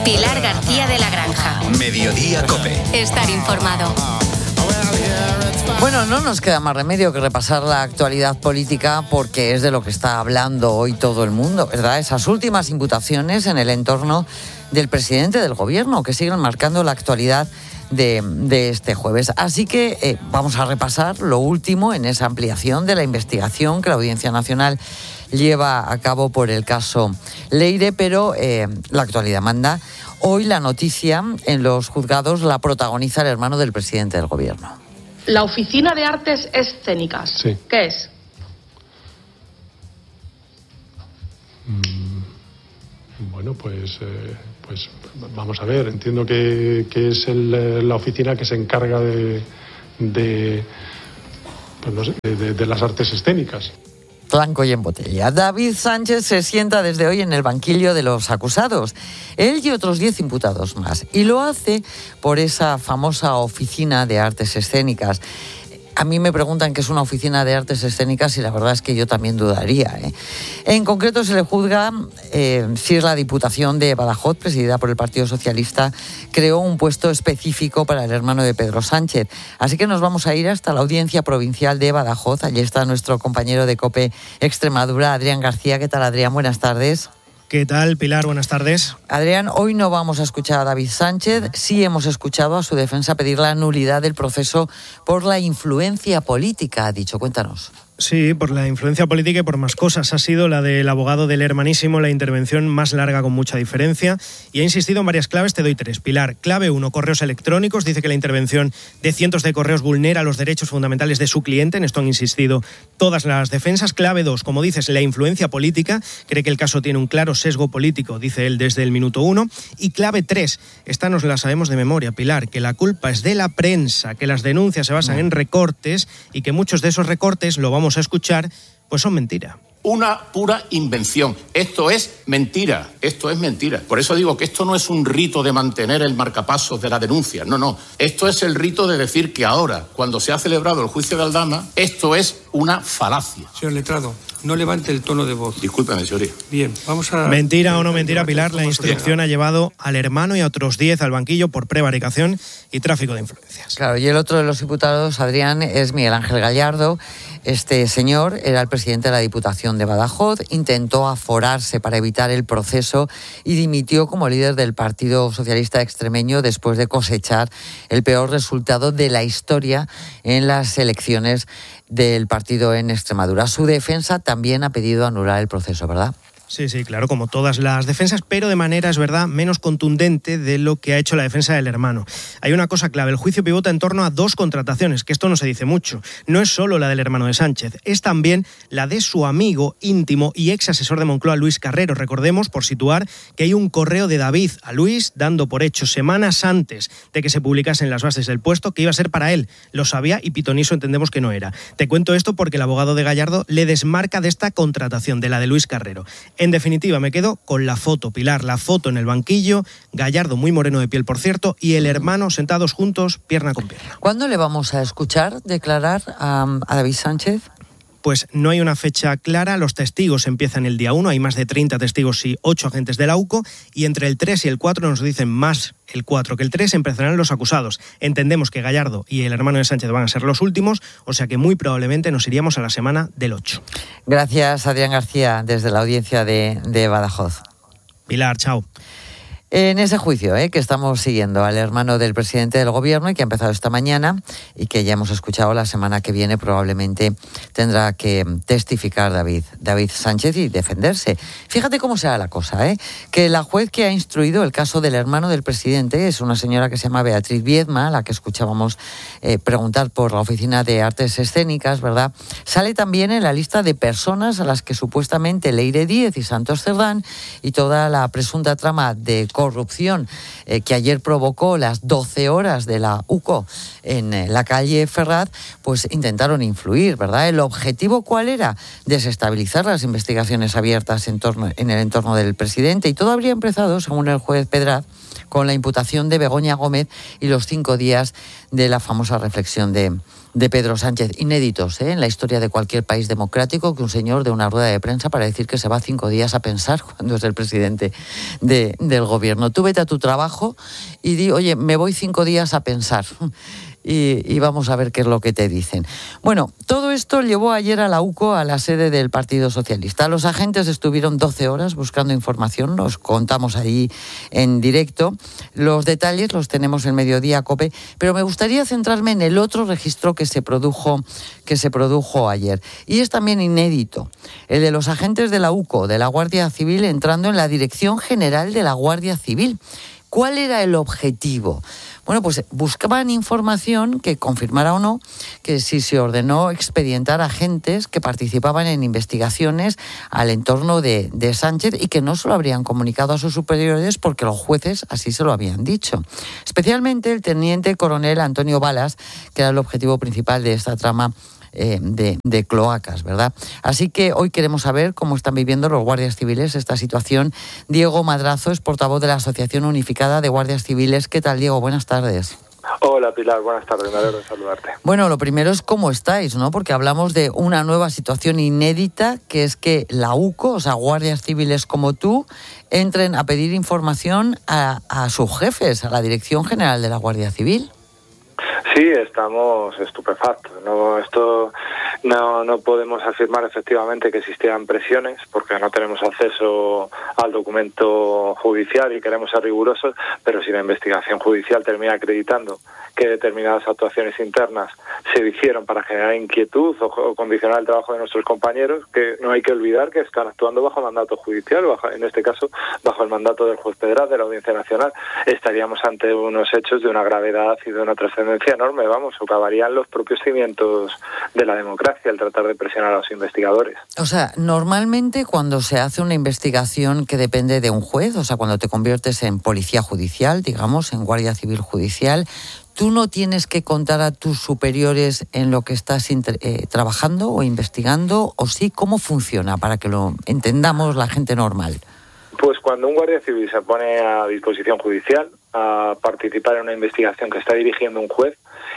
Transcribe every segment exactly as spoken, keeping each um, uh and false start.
Pilar García de la Granja. Mediodía COPE. Estar informado. Bueno, no nos queda más remedio que repasar la actualidad política porque es de lo que está hablando hoy todo el mundo, ¿verdad? Esas últimas imputaciones en el entorno del presidente del gobierno que siguen marcando la actualidad de, de este jueves. Así que eh, vamos a repasar lo último en esa ampliación de la investigación que la Audiencia Nacional lleva a cabo por el caso Leire, pero eh, la actualidad manda. Hoy la noticia en los juzgados la protagoniza el hermano del presidente del gobierno. La Oficina de Artes Escénicas. Sí. ¿Qué es? Mm, bueno, pues, eh, pues vamos a ver. Entiendo que, que es el, la oficina que se encarga de, de, pues no sé, de, de las artes escénicas. Blanco y en botella. David Sánchez se sienta desde hoy en el banquillo de los acusados. Él y otros diez imputados más. Y lo hace por esa famosa Oficina de Artes Escénicas. A mí me preguntan qué es una oficina de artes escénicas y la verdad es que yo también dudaría, ¿eh? En concreto se le juzga eh, si la Diputación de Badajoz, presidida por el Partido Socialista, creó un puesto específico para el hermano de Pedro Sánchez. Así que nos vamos a ir hasta la Audiencia Provincial de Badajoz. Allí está nuestro compañero de COPE Extremadura, Adrián García. ¿Qué tal, Adrián? Buenas tardes. ¿Qué tal, Pilar? Buenas tardes. Adrián, hoy no vamos a escuchar a David Sánchez. Sí hemos escuchado a su defensa pedir la nulidad del proceso por la influencia política, ha dicho. Cuéntanos. Sí, por la influencia política y por más cosas. Ha sido la del abogado del hermanísimo la intervención más larga con mucha diferencia y ha insistido en varias claves. Te doy tres. Pilar, clave uno, correos electrónicos. Dice que la intervención de cientos de correos vulnera los derechos fundamentales de su cliente. En esto han insistido todas las defensas. Clave dos, como dices, la influencia política. Cree que el caso tiene un claro sesgo político, dice él desde el minuto uno. Y clave tres, esta nos la sabemos de memoria, Pilar, que la culpa es de la prensa, que las denuncias se basan en recortes y que muchos de esos recortes, lo vamos a escuchar, pues son mentira. Una pura invención. Esto es mentira, esto es mentira. Por eso digo que esto no es un rito de mantener el marcapasos de la denuncia, no, no. Esto es el rito de decir que ahora, cuando se ha celebrado el juicio de Aldama, esto es una falacia. Señor letrado, no levante el tono de voz. Discúlpeme, señoría. Bien, vamos a... Mentira o no mentira, Pilar, la instrucción ha llevado al hermano y a otros diez al banquillo por prevaricación y tráfico de influencias. Claro, y el otro de los imputados, Adrián, es Miguel Ángel Gallardo. Este señor era el presidente de la Diputación de Badajoz, intentó aforarse para evitar el proceso y dimitió como líder del Partido Socialista Extremeño después de cosechar el peor resultado de la historia en las elecciones del partido en Extremadura. Su defensa también ha pedido anular el proceso, ¿verdad? Sí, sí, claro, como todas las defensas, pero de manera, es verdad, menos contundente de lo que ha hecho la defensa del hermano. Hay una cosa clave, el juicio pivota en torno a dos contrataciones, que esto no se dice mucho. No es solo la del hermano de Sánchez, es también la de su amigo íntimo y ex asesor de Moncloa, Luis Carrero. Recordemos, por situar, que hay un correo de David a Luis dando por hecho semanas antes de que se publicasen las bases del puesto que iba a ser para él. Lo sabía y pitoniso entendemos que no era. Te cuento esto porque el abogado de Gallardo le desmarca de esta contratación, de la de Luis Carrero. En definitiva, me quedo con la foto, Pilar, la foto en el banquillo, Gallardo muy moreno de piel, por cierto, y el hermano sentados juntos, pierna con pierna. ¿Cuándo le vamos a escuchar declarar a, a David Sánchez? Pues no hay una fecha clara, los testigos empiezan el día uno, hay más de treinta testigos y ocho agentes de la U C O, y entre el tres y el cuatro nos dicen más el cuatro que el tres empezarán los acusados. Entendemos que Gallardo y el hermano de Sánchez van a ser los últimos, o sea que muy probablemente nos iríamos a la semana del ocho. Gracias, Adrián García, desde la audiencia de, de Badajoz. Pilar, chao. En ese juicio ¿eh? que estamos siguiendo al hermano del presidente del gobierno y que ha empezado esta mañana y que ya hemos escuchado, la semana que viene probablemente tendrá que testificar David, David Sánchez y defenderse. Fíjate cómo será la cosa, ¿eh? que la juez que ha instruido el caso del hermano del presidente es una señora que se llama Beatriz Viedma, la que escuchábamos eh, preguntar por la Oficina de Artes Escénicas, ¿verdad? Sale también en la lista de personas a las que supuestamente Leire Díez y Santos Cerdán y toda la presunta trama de corrupción eh, que ayer provocó las doce horas de la U C O en eh, la calle Ferraz, pues intentaron influir, ¿verdad? ¿El objetivo cuál era? Desestabilizar las investigaciones abiertas en, torno, en el entorno del presidente, y todo habría empezado, según el juez Pedraz, con la imputación de Begoña Gómez y los cinco días de la famosa reflexión de, de Pedro Sánchez, inéditos ¿eh? en la historia de cualquier país democrático, que un señor de una rueda de prensa para decir que se va cinco días a pensar cuando es el presidente de, del gobierno. Tú vete a tu trabajo y di, oye, me voy cinco días a pensar. Y, y vamos a ver qué es lo que te dicen. Bueno, todo esto llevó ayer a la U C O, a la sede del Partido Socialista. Los agentes estuvieron doce horas buscando información, nos contamos ahí en directo. Los detalles los tenemos en Mediodía COPE, pero me gustaría centrarme en el otro registro que se produjo, que se produjo ayer. Y es también inédito, el de los agentes de la U C O, de la Guardia Civil, entrando en la Dirección General de la Guardia Civil. ¿Cuál era el objetivo? Bueno, pues buscaban información que confirmara o no que si se ordenó expedientar agentes que participaban en investigaciones al entorno de, de Sánchez y que no se lo habrían comunicado a sus superiores porque los jueces así se lo habían dicho. Especialmente el teniente coronel Antonio Balas, que era el objetivo principal de esta trama Eh, de, de cloacas, ¿verdad? Así que hoy queremos saber cómo están viviendo los guardias civiles esta situación. Diego Madrazo es portavoz de la Asociación Unificada de Guardias Civiles. ¿Qué tal, Diego? Buenas tardes. Hola, Pilar. Buenas tardes. Me alegro de saludarte. Bueno, lo primero es cómo estáis, ¿no? Porque hablamos de una nueva situación inédita, que es que la U C O, o sea, guardias civiles como tú, entren a pedir información a, a sus jefes, a la Dirección General de la Guardia Civil. Sí, estamos estupefactos. No, esto no, no podemos afirmar efectivamente que existieran presiones porque no tenemos acceso al documento judicial y queremos ser rigurosos, pero si la investigación judicial termina acreditando que determinadas actuaciones internas se hicieron para generar inquietud o, o condicionar el trabajo de nuestros compañeros, que no hay que olvidar que están actuando bajo mandato judicial, bajo, en este caso bajo el mandato del juez Pedraz de la Audiencia Nacional, estaríamos ante unos hechos de una gravedad y de una trascendencia enorme, vamos, socavarían los propios cimientos de la democracia el tratar de presionar a los investigadores. O sea, normalmente cuando se hace una investigación que depende de un juez, o sea, cuando te conviertes en policía judicial, digamos, en guardia civil judicial, ¿tú no tienes que contar a tus superiores en lo que estás eh, trabajando o investigando? ¿O sí? ¿Cómo funciona para que lo entendamos la gente normal? Pues cuando un guardia civil se pone a disposición judicial a participar en una investigación que está dirigiendo un juez,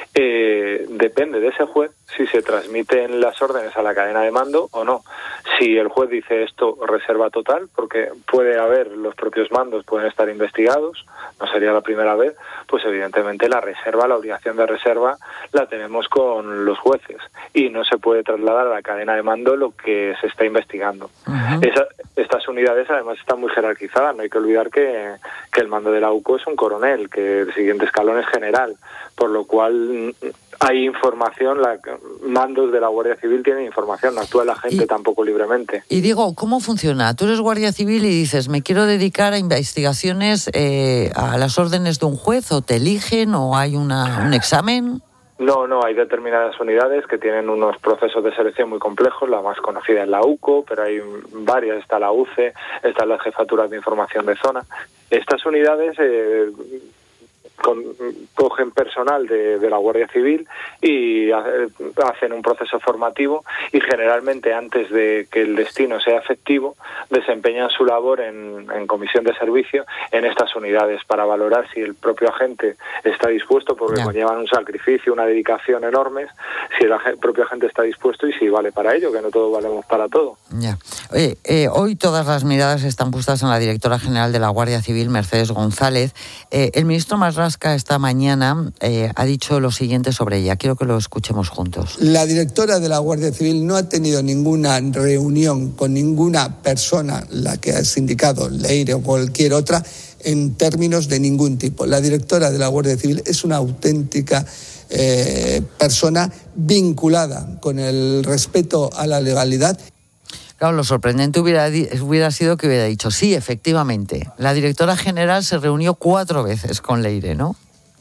eh, depende de ese juez si se transmiten las órdenes a la cadena de mando o no. Si el juez dice esto, reserva total, porque puede haber, los propios mandos pueden estar investigados, no sería la primera vez, pues evidentemente la reserva, la obligación de reserva la tenemos con los jueces y no se puede trasladar a la cadena de mando lo que se está investigando. Uh-huh. Esa, estas unidades además están muy jerarquizadas, no hay que olvidar que, que el mando de la U C O es un coronel, que el siguiente escalón es general, por lo cual hay información, la, mandos de la Guardia Civil tienen información, no actúa la gente y, tampoco libremente. Y digo, ¿cómo funciona? Tú eres Guardia Civil y dices, me quiero dedicar a investigaciones eh, a las órdenes de un juez, o te eligen, o hay una, un examen. No, no, hay determinadas unidades que tienen unos procesos de selección muy complejos, la más conocida es la U C O, pero hay varias, está la U C E, están las jefaturas de información de zona. Estas unidades eh, con, cogen personal de, de la Guardia Civil y hace, hacen un proceso formativo y generalmente antes de que el destino sea efectivo desempeñan su labor en, en comisión de servicio en estas unidades para valorar si el propio agente está dispuesto, porque yeah. conllevan un sacrificio, una dedicación enormes, si el ag- propio agente está dispuesto y si vale para ello, que no todos valemos para todo. Yeah. Oye, eh, hoy todas las miradas están puestas en la directora general de la Guardia Civil, Mercedes González. Eh, el ministro Marlaska esta mañana eh, ha dicho lo siguiente sobre ella. Quiero que lo escuchemos juntos. La directora de la Guardia Civil no ha tenido ninguna reunión con ninguna persona, la que has indicado, Leire o cualquier otra, en términos de ningún tipo. La directora de la Guardia Civil es una auténtica eh, persona vinculada con el respeto a la legalidad. Claro, lo sorprendente hubiera, hubiera sido que hubiera dicho, sí, efectivamente, la directora general se reunió cuatro veces con Leire, ¿no?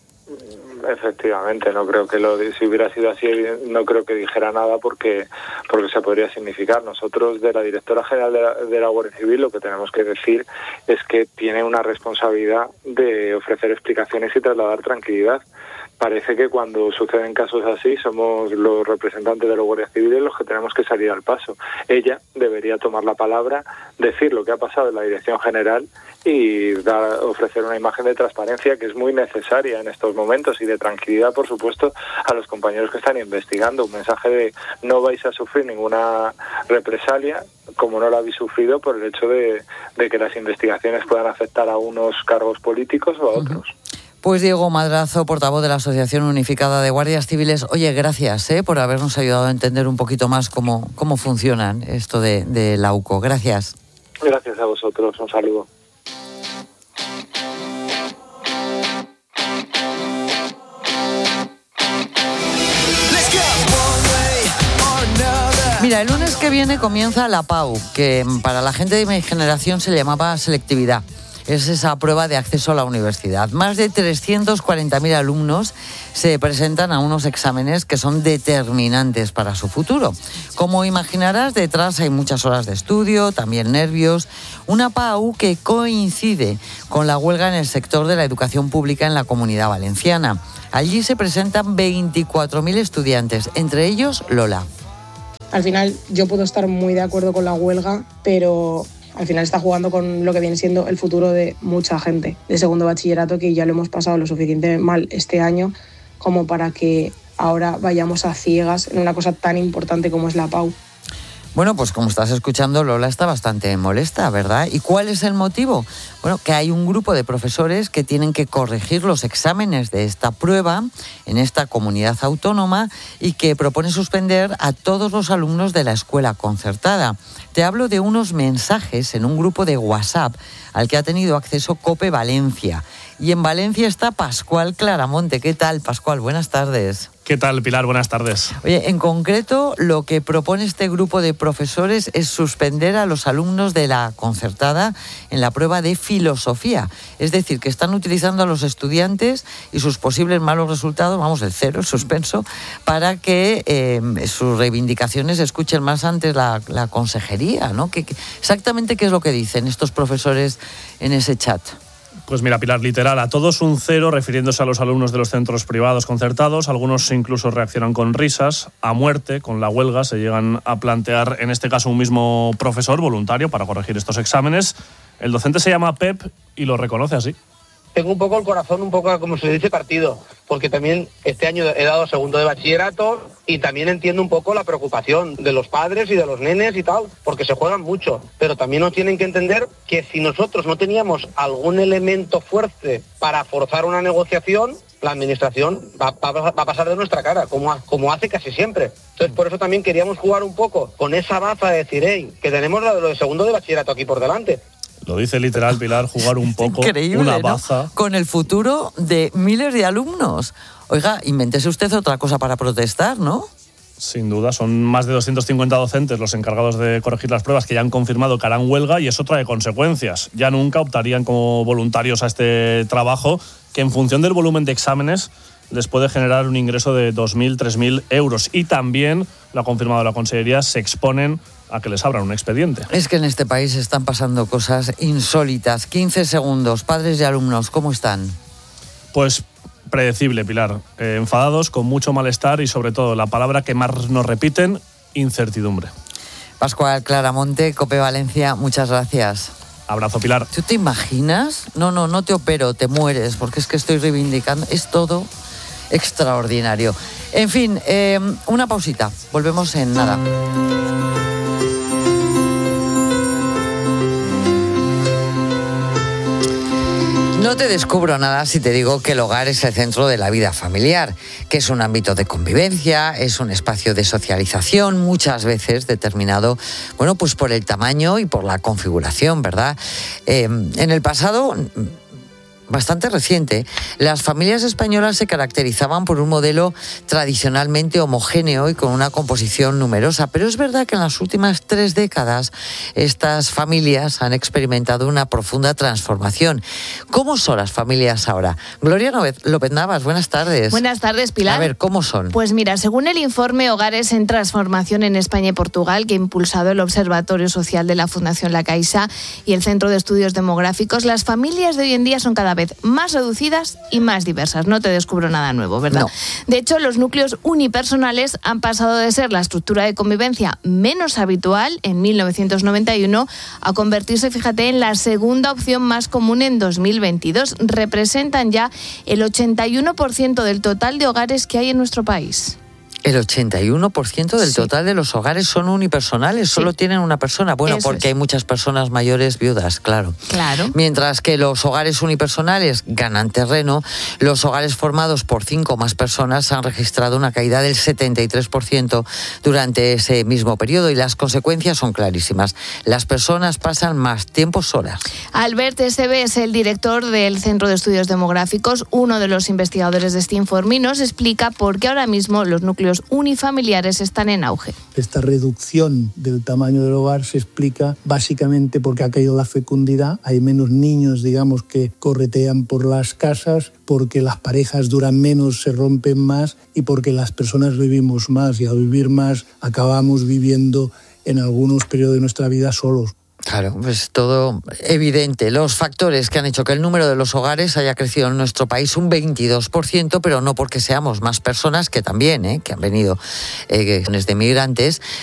Efectivamente, no creo que lo si hubiera sido así, no creo que dijera nada porque porque se podría significar. Nosotros de la directora general de la, de la Guardia Civil lo que tenemos que decir es que tiene una responsabilidad de ofrecer explicaciones y trasladar tranquilidad. parece que cuando suceden casos así somos los representantes de los guardias civiles los que tenemos que salir al paso. Ella debería tomar la palabra, decir lo que ha pasado en la Dirección General y dar, ofrecer una imagen de transparencia que es muy necesaria en estos momentos y de tranquilidad, por supuesto, a los compañeros que están investigando. Un mensaje de no vais a sufrir ninguna represalia, como no la habéis sufrido por el hecho de, de que las investigaciones puedan afectar a unos cargos políticos o a otros. Uh-huh. Pues Diego Madrazo, portavoz de la Asociación Unificada de Guardias Civiles. Oye, gracias ¿eh? por habernos ayudado a entender un poquito más cómo, cómo funcionan esto de, de la U C O. Gracias. Gracias a vosotros. Un saludo. Mira, el lunes que viene comienza la P A U, que para la gente de mi generación se llamaba selectividad. Es esa prueba de acceso a la universidad. Más de trescientos cuarenta mil alumnos se presentan a unos exámenes que son determinantes para su futuro. Como imaginarás, detrás hay muchas horas de estudio, también nervios. Una P A U que coincide con la huelga en el sector de la educación pública en la Comunidad Valenciana. Allí se presentan veinticuatro mil estudiantes, entre ellos Lola. Al final yo puedo estar muy de acuerdo con la huelga, pero al final está jugando con lo que viene siendo el futuro de mucha gente de segundo bachillerato, que ya lo hemos pasado lo suficiente mal este año como para que ahora vayamos a ciegas en una cosa tan importante como es la P A U. Bueno, pues como estás escuchando, Lola está bastante molesta, ¿verdad? ¿Y cuál es el motivo? Bueno, que hay un grupo de profesores que tienen que corregir los exámenes de esta prueba en esta comunidad autónoma y que propone suspender a todos los alumnos de la escuela concertada. Te hablo de unos mensajes en un grupo de WhatsApp al que ha tenido acceso COPE Valencia. Y en Valencia está Pascual Claramonte. ¿Qué tal, Pascual? Buenas tardes. ¿Qué tal, Pilar? Buenas tardes. Oye, en concreto, lo que propone este grupo de profesores es suspender a los alumnos de la concertada en la prueba de filosofía. Es decir, que están utilizando a los estudiantes y sus posibles malos resultados, vamos, el cero, el suspenso, para que eh, sus reivindicaciones escuchen más antes la, la consejería, ¿no? ¿Qué, qué, exactamente qué es lo que dicen estos profesores en ese chat? Pues mira, Pilar, literal, a todos un cero, refiriéndose a los alumnos de los centros privados concertados. Algunos incluso reaccionan con risas. A muerte, con la huelga, se llegan a plantear, en este caso, un mismo profesor voluntario para corregir estos exámenes. El docente se llama Pep y lo reconoce así. Tengo un poco el corazón, un poco como se dice, partido, porque también este año he dado segundo de bachillerato y también entiendo un poco la preocupación de los padres y de los nenes y tal, porque se juegan mucho, pero también nos tienen que entender que si nosotros no teníamos algún elemento fuerte para forzar una negociación, la administración va, va, va a pasar de nuestra cara, como, como hace casi siempre. Entonces, por eso también queríamos jugar un poco con esa baza de decir, hey, que tenemos lo de segundo de bachillerato aquí por delante. Lo dice literal, Pilar, jugar un poco, increíble, una baza. ¿no? Con el futuro de miles de alumnos. Oiga, invéntese usted otra cosa para protestar, ¿no? Sin duda, son más de doscientos cincuenta docentes los encargados de corregir las pruebas que ya han confirmado que harán huelga y eso trae consecuencias. Ya nunca optarían como voluntarios a este trabajo, que en función del volumen de exámenes les puede generar un ingreso de dos mil, tres mil euros. Y también, lo ha confirmado la Consellería, se exponen a que les abran un expediente. Es que en este país están pasando cosas insólitas. quince segundos. Padres y alumnos, ¿cómo están? Pues predecible, Pilar. Eh, enfadados, con mucho malestar y sobre todo la palabra que más nos repiten, incertidumbre. Pascual Claramonte, COPE Valencia, muchas gracias. Abrazo, Pilar. ¿Tú te imaginas? No, no, no te opero, te mueres, porque es que estoy reivindicando. Es todo extraordinario. En fin, eh, una pausita. Volvemos en nada. No te descubro nada si te digo que el hogar es el centro de la vida familiar, que es un ámbito de convivencia, es un espacio de socialización, muchas veces determinado, bueno, pues por el tamaño y por la configuración, ¿verdad? Eh, en el pasado, bastante reciente, las familias españolas se caracterizaban por un modelo tradicionalmente homogéneo y con una composición numerosa, pero es verdad que en las últimas tres décadas estas familias han experimentado una profunda transformación. ¿Cómo son las familias ahora? Gloria López Navas, buenas tardes. Buenas tardes, Pilar. A ver, ¿cómo son? Pues mira, según el informe Hogares en Transformación en España y Portugal, que ha impulsado el Observatorio Social de la Fundación La Caixa y el Centro de Estudios Demográficos, las familias de hoy en día son cada vez vez más reducidas y más diversas. No te descubro nada nuevo, ¿verdad? No. De hecho, los núcleos unipersonales han pasado de ser la estructura de convivencia menos habitual en mil novecientos noventa y uno a convertirse, fíjate, en la segunda opción más común en dos mil veintidós. Representan ya el ochenta y uno por ciento del total de hogares que hay en nuestro país. El ochenta y uno por ciento del Sí. total de los hogares son unipersonales, Sí. solo tienen una persona. Bueno, Eso porque es. hay muchas personas mayores viudas, claro. Claro. Mientras que los hogares unipersonales ganan terreno, los hogares formados por cinco o más personas han registrado una caída del setenta y tres por ciento durante ese mismo periodo y las consecuencias son clarísimas. Las personas pasan más tiempo solas. Albert Esteve es el director del Centro de Estudios Demográficos, uno de los investigadores de este informe, y nos explica por qué ahora mismo los núcleos unifamiliares están en auge. Esta reducción del tamaño del hogar se explica básicamente porque ha caído la fecundidad, hay menos niños, digamos, que corretean por las casas, porque las parejas duran menos, se rompen más y porque las personas vivimos más y al vivir más acabamos viviendo en algunos periodos de nuestra vida solos. Claro, pues todo evidente. Los factores que han hecho que el número de los hogares haya crecido en nuestro país un veintidós por ciento, pero no porque seamos más personas, que también, ¿eh? que han venido eh, de migrantes,